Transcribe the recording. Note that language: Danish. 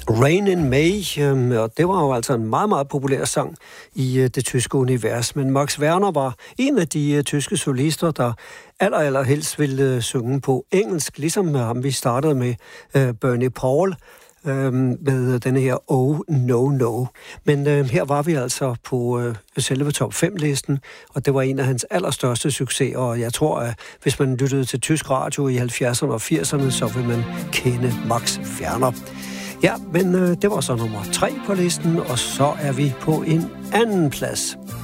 Rain in May, og det var jo altså en meget, meget populær sang i det tyske univers. Men Max Werner var en af de tyske solister, der allerhelst ville synge på engelsk, ligesom ham vi startede med Bernie Paul med denne her Oh No No. Men her var vi altså på selve top 5-listen, og det var en af hans allerstørste succeser, og jeg tror, at hvis man lyttede til tysk radio i 70'erne og 80'erne, så vil man kende Max Werner. Ja, men det var så nummer 3 på listen, og så er vi på en anden plads.